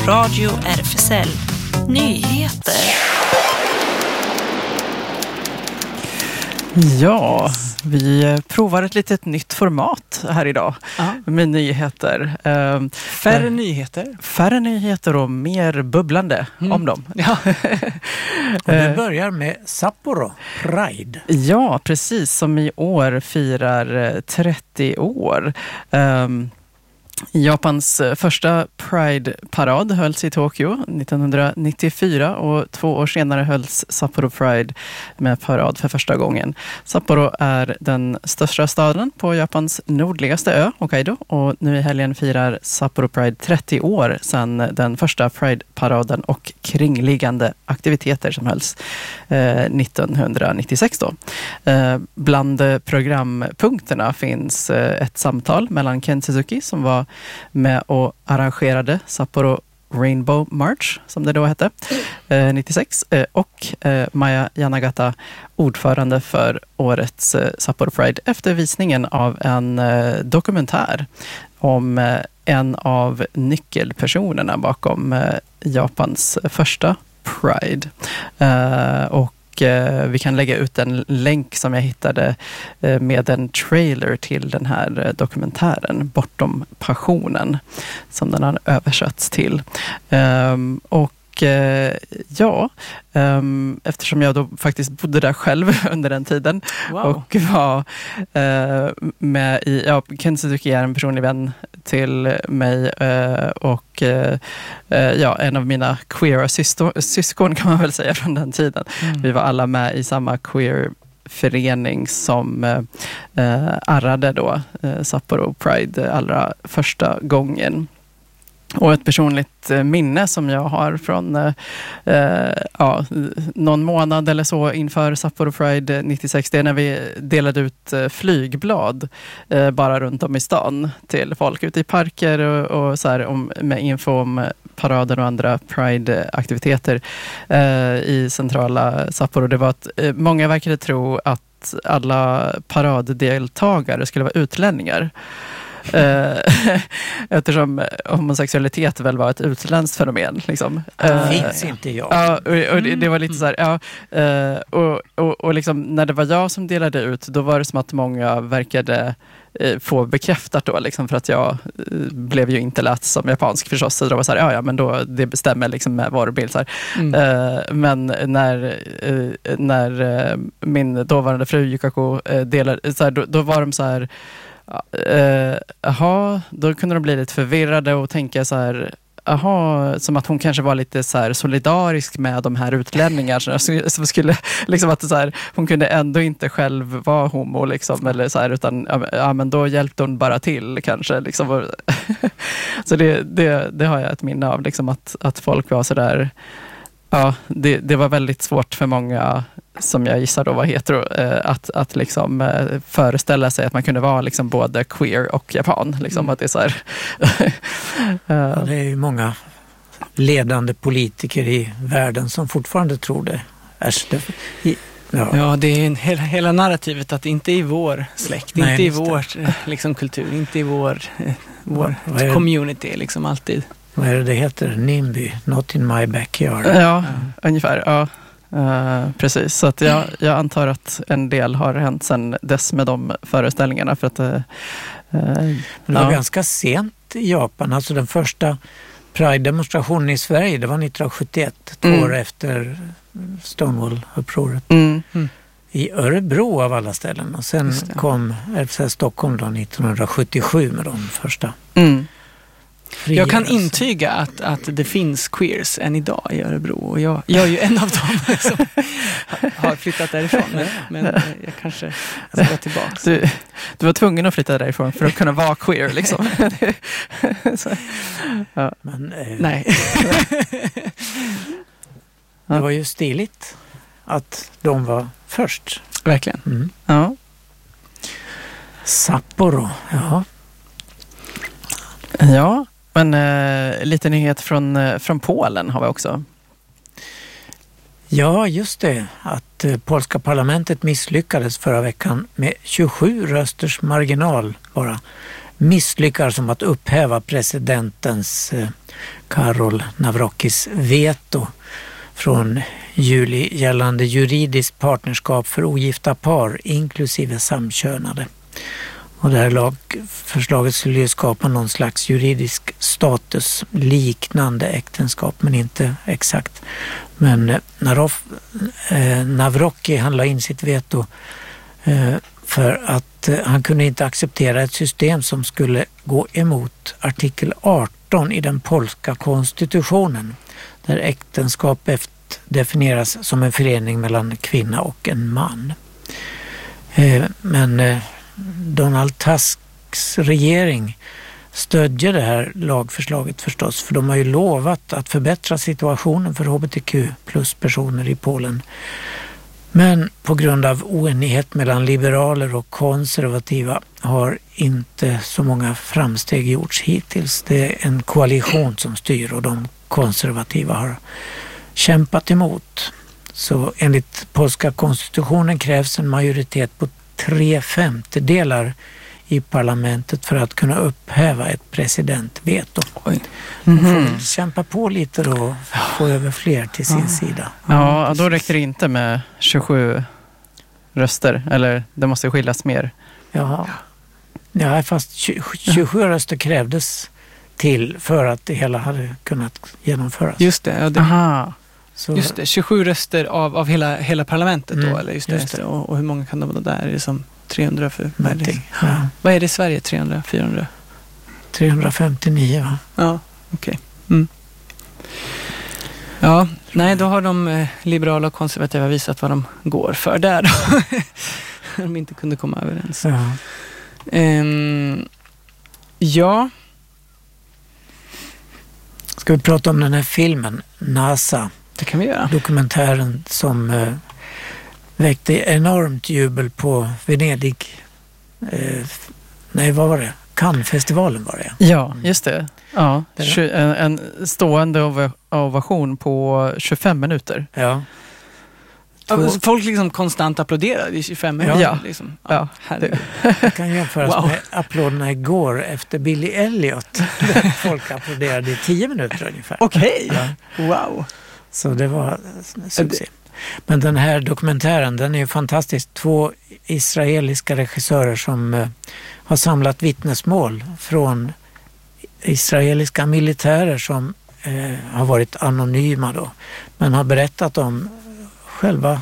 Radio RFSL Nyheter. Ja, vi provar ett litet nytt format här idag med nyheter. Färre nyheter. Färre nyheter och mer bubblande om dem. Ja. Och det börjar med Sapporo Pride. Ja, precis, som i år firar 30 år. Japans första Pride-parad hölls i Tokyo 1994 och 2 år senare hölls Sapporo Pride med parad för första gången. Sapporo är den största staden på Japans nordligaste ö, Hokkaido, och nu i helgen firar Sapporo Pride 30 år sedan den första Pride-paraden och kringliggande aktiviteter som hölls 1996 då. Bland programpunkterna finns ett samtal mellan Ken Suzuki som var med och arrangerade Sapporo Rainbow March, som det då hette, 96, och Maya Yanagata, ordförande för årets Sapporo Pride, efter visningen av en dokumentär om en av nyckelpersonerna bakom Japans första Pride. Och vi kan lägga ut en länk som jag hittade med en trailer till den här dokumentären, Bortom passionen, som den har översatts till. Eftersom jag då faktiskt bodde där själv under den tiden och var med i... Ken Suzuki är en personlig vän till mig och en av mina queera syskon kan man väl säga från den tiden. Vi var alla med i samma queer-förening som arrade då Sapporo Pride allra första gången. Och ett personligt minne som jag har från någon månad eller så inför Sapporo Pride 96, det är när vi delade ut flygblad bara runt om i stan till folk ute i parker och så här, med info om parader och andra Pride-aktiviteter i centrala Sapporo. Det var att många verkade tro att alla paraddeltagare skulle vara utlänningar. Eftersom homosexualitet väl var ett utländskt fenomen liksom. Finns inte jag. Ja, och det var lite så här, och liksom när det var jag som delade ut, då var det som att många verkade få bekräftat då liksom, för att jag blev ju inte lätt som japansk förstås, så det var så här, men då det bestämmer liksom med varubild så här. Men när min dåvarande fru Yukako delade så här, då var de så här, då kunde de bli lite förvirrade och tänka så här, som att hon kanske var lite så här solidarisk med de här utlänningarna som skulle liksom, att så här, hon kunde ändå inte själv vara homo liksom, eller så här, utan men då hjälpte hon bara till kanske liksom. Så det har jag ett minne av liksom, att folk var så där. Ja, det var väldigt svårt för många som jag gissar då var hetero att liksom föreställa sig att man kunde vara liksom både queer och japan liksom, att det är så här. Det är ju många ledande politiker i världen som fortfarande tror det. Ja, det är hela narrativet att inte i vår släkt, Nej, inte i vår liksom, kultur, inte i vår community liksom alltid. Vad är det heter? NIMBY, not in my backyard. Ja, ungefär. Ja, precis. Så att jag antar att en del har hänt sedan dess med de föreställningarna. För att, det var ganska sent i Japan. Alltså den första Pride-demonstrationen i Sverige, det var 1971, 2 år efter Stonewall-upproret. I Örebro av alla ställen. Och sen kom Stockholm då 1977 med de första. Jag kan intyga att det finns queers än idag i Örebro, och jag är ju en av dem som har flyttat därifrån, men jag kanske ska gå tillbaka. Du var tvungen att flytta därifrån för att kunna vara queer liksom. Men, nej. Det var ju stiligt att de var först. Verkligen. Ja. Sapporo, Ja, men lite nyhet från Polen har vi också. Ja, just det. Att polska parlamentet misslyckades förra veckan med 27 rösters marginal bara misslyckades som att upphäva presidentens Karol Nawrockis veto från juli gällande juridiskt partnerskap för ogifta par inklusive samkönade. Och det här lagförslaget skulle ju skapa någon slags juridisk status liknande äktenskap, men inte exakt. Men Nawrocki han la in sitt veto för att han kunde inte acceptera ett system som skulle gå emot artikel 18 i den polska konstitutionen, där äktenskap definieras som en förening mellan kvinna och en man. Men Donald Tusks regering stödjer det här lagförslaget förstås, för de har ju lovat att förbättra situationen för hbtq plus personer i Polen. Men på grund av oenighet mellan liberaler och konservativa har inte så många framsteg gjorts hittills. Det är en koalition som styr och de konservativa har kämpat emot. Så enligt polska konstitutionen krävs en majoritet på 3/5 i parlamentet för att kunna upphäva ett presidentveto. Man får väl kämpa på lite då och få över fler till sin sida. Ja, då räcker det inte med 27 röster, eller det måste skiljas mer. Ja, fast 27 röster krävdes till för att det hela hade kunnat genomföras. Just det, ja, Just det, 27 röster av hela parlamentet då, eller just det. Och hur många kan de vara där? Är det som 300 för någonting? Ja. Vad är det i Sverige? 300, 400? 359, va? Ja, okej. Ja, nej, då har de liberala och konservativa visat vad de går för där då. De inte kunde komma överens. Ja. Ska vi prata om den här filmen, NASA? Det kan vi göra. Dokumentären som väckte enormt jubel på Venedig. Vad var det? Cannes-festivalen var det. Ja, just det. Ja, en stående ovation på 25 minuter. Ja. Folk liksom konstant applåderade i 25 minuter. Ja. Liksom. Ja. Det kan jämföras med applåderna igår efter Billy Elliot. Folk applåderade i 10 minuter ungefär. Okej. Wow. Så det var succé. Men den här dokumentären, den är ju fantastisk. 2 israeliska regissörer som har samlat vittnesmål från israeliska militärer som har varit anonyma då, men har berättat om själva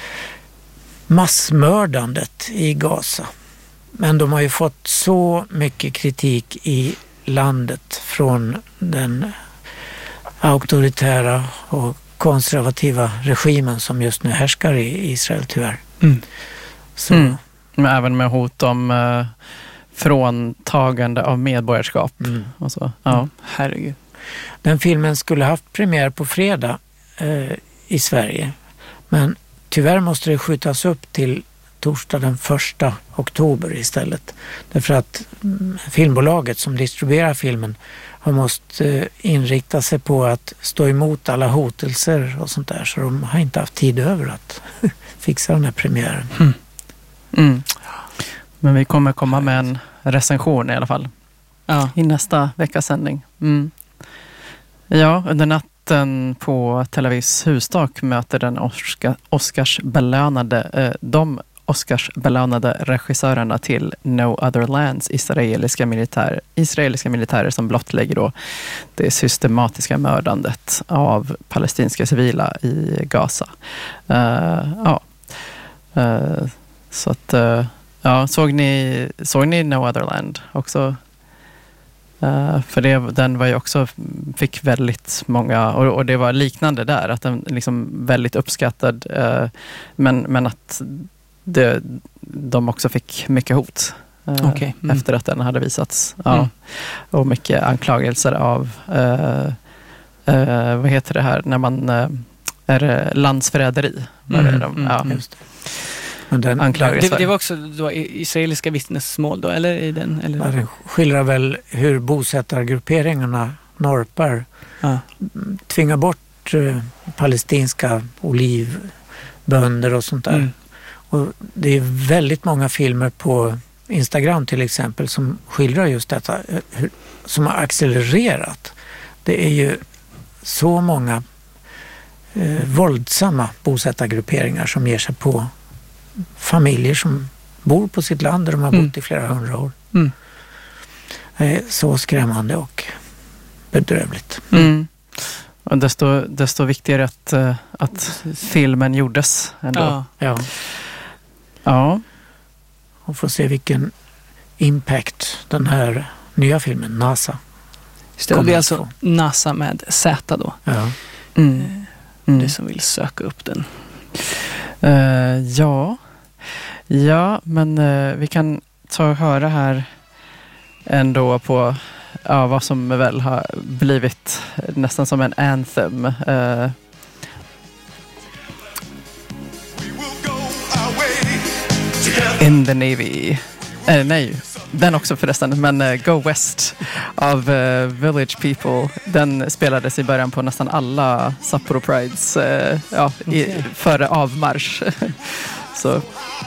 massmördandet i Gaza. Men de har ju fått så mycket kritik i landet från den auktoritära och konservativa regimen som just nu härskar i Israel tyvärr. Men även med hot om fråntagande av medborgarskap. Och så. Ja. Herregud. Den filmen skulle haft premiär på fredag i Sverige. Men tyvärr måste det skjutas upp till torsdag den 1 oktober istället. Därför att filmbolaget som distribuerar filmen har måste inrikta sig på att stå emot alla hotelser och sånt där. Så de har inte haft tid över att fixa den här premiären. Men vi kommer komma med en recension i alla fall. Ja. I nästa veckas sändning. Ja, under natten på Tel Avivs hustak möter den Oscarsbelönade regissörerna till No Other Lands israeliska militärer som blottlägger då det systematiska mördandet av palestinska civila i Gaza. Så att såg ni No Other Land också? För den var ju också, fick väldigt många, och det var liknande där, att den liksom väldigt uppskattad, men att de också fick mycket hot efter att den hade visats. Och mycket anklagelser av vad heter det här när man är landsförräderi. Just det. Det var också då israeliska vittnesmål då, eller i den? Eller? Ja, det skildrar väl hur bosättargrupperingarna norpar tvingar bort palestinska olivbönder och sånt där. Och det är väldigt många filmer på Instagram till exempel som skildrar just detta som har accelererat. Det är ju så många våldsamma bosättargrupperingar som ger sig på familjer som bor på sitt land där de har bott i flera 100 år. Det är så skrämmande och bedrövligt. Och desto viktigare att filmen gjordes ändå. Ja. Och får se vilken impact den här nya filmen, NASA. Det är alltså NASA med Z då. Ja. Det som vill söka upp den. Ja, men vi kan ta och höra här ändå på vad som väl har blivit nästan som en anthem. In the Navy. Nej, den också förresten, men Go West av Village People. Den spelades i början på nästan alla Sapporo Prides före avmarsch. Så